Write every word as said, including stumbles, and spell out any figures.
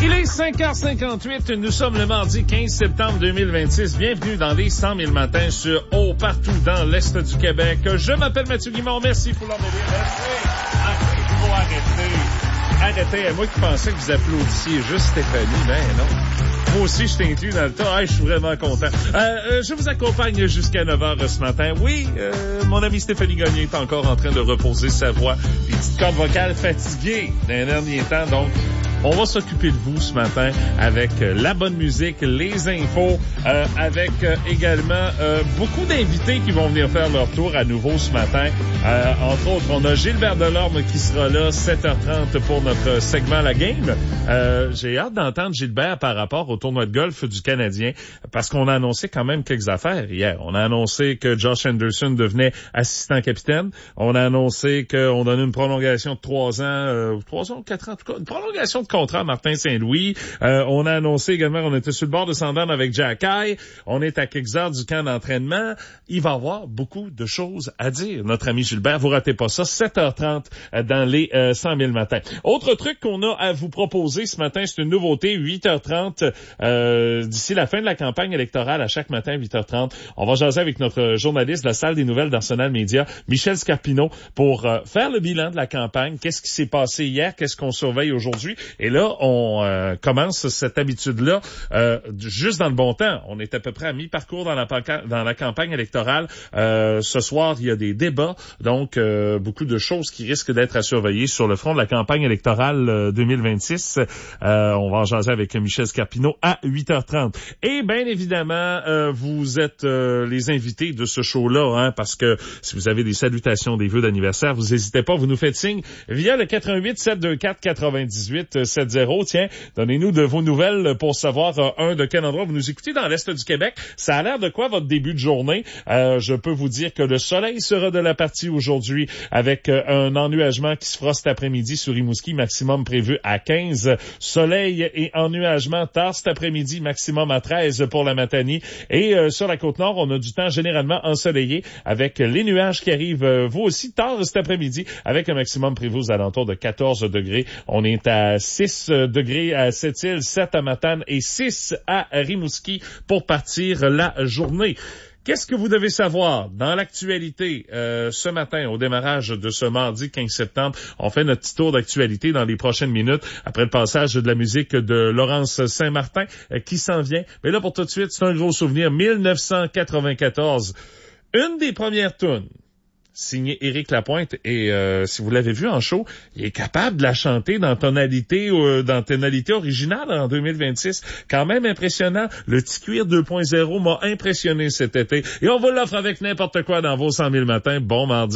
Il est cinq heures cinquante-huit, nous sommes le mardi quinze septembre deux mille vingt-six. Bienvenue dans les cent mille matins sur Haut partout dans l'Est du Québec. Je m'appelle Mathieu Guimond, merci pour l'en merci. Arrêtez, il faut arrêter. Arrêtez, moi qui pensais que vous applaudissiez juste Stéphanie, ben non. Moi aussi, je t'inclus dans le tas. Hey, je suis vraiment content. Euh, euh, je vous accompagne jusqu'à neuf heures ce matin. Oui, euh, mon ami Stéphanie Gagné est encore en train de reposer sa voix. Les petites cordes vocales fatiguées d'un dernier temps, donc on va s'occuper de vous ce matin avec euh, la bonne musique, les infos, euh, avec euh, également euh, beaucoup d'invités qui vont venir faire leur tour à nouveau ce matin. Euh, entre autres, on a Gilbert Delorme qui sera là sept heures trente pour notre segment La Game. Euh, j'ai hâte d'entendre Gilbert par rapport au tournoi de golf du Canadien parce qu'on a annoncé quand même quelques affaires hier. On a annoncé que Josh Anderson devenait assistant capitaine. On a annoncé qu'on donnait une prolongation de trois ans, euh, trois ans, quatre ans, en tout cas, une prolongation de contrat à Martin Saint-Louis. Euh, on a annoncé également qu'on était sur le bord de s'entendre avec Jack High. On est à quelques heures du camp d'entraînement. Il va y avoir beaucoup de choses à dire, notre ami Gilbert. Vous ratez pas ça. sept heures trente dans les euh, cent mille matins. Autre truc qu'on a à vous proposer ce matin, c'est une nouveauté. huit heures trente euh, d'ici la fin de la campagne électorale à chaque matin, huit heures trente. On va jaser avec notre journaliste de la salle des nouvelles d'Arsenal Média, Michel Scarpino, pour euh, faire le bilan de la campagne. Qu'est-ce qui s'est passé hier? Qu'est-ce qu'on surveille aujourd'hui? Et là, on euh, commence cette habitude-là euh, juste dans le bon temps. On est à peu près à mi-parcours dans la, dans la campagne électorale. Euh, ce soir, il y a des débats, donc euh, beaucoup de choses qui risquent d'être à surveiller sur le front de la campagne électorale euh, deux mille vingt-six. Euh, on va en jaser avec Michel Scarpino à huit heures trente. Et bien évidemment, euh, vous êtes euh, les invités de ce show-là, hein, parce que si vous avez des salutations, des vœux d'anniversaire, vous n'hésitez pas, vous nous faites signe via le quatre un huit sept deux quatre quatre-vingt-dix-huit sept-zéro. Tiens, donnez-nous de vos nouvelles pour savoir, euh, un, de quel endroit vous nous écoutez dans l'Est du Québec. Ça a l'air de quoi votre début de journée? Euh, je peux vous dire que le soleil sera de la partie aujourd'hui avec euh, un ennuagement qui se fera cet après-midi sur Rimouski, maximum prévu à quinze. Soleil et ennuagement tard cet après-midi, maximum à treize pour la Matanie. Et euh, sur la Côte-Nord, on a du temps généralement ensoleillé avec les nuages qui arrivent, euh, vous aussi, tard cet après-midi avec un maximum prévu aux alentours de quatorze degrés. On est à six degrés à Sept-Îles, sept à Matane et six à Rimouski pour partir la journée. Qu'est-ce que vous devez savoir dans l'actualité euh, ce matin au démarrage de ce mardi quinze septembre? On fait notre petit tour d'actualité dans les prochaines minutes après le passage de la musique de Laurence Saint-Martin euh, qui s'en vient. Mais là, pour tout de suite, c'est un gros souvenir. mille neuf cent quatre-vingt-quatorze, une des premières tunes signé Éric Lapointe, et euh, si vous l'avez vu en show, il est capable de la chanter dans tonalité euh, dans tonalité originale en deux mille vingt-six. Quand même impressionnant. Le petit cuir deux point zéro m'a impressionné cet été. Et on vous l'offre avec n'importe quoi dans vos cent mille matins. Bon mardi.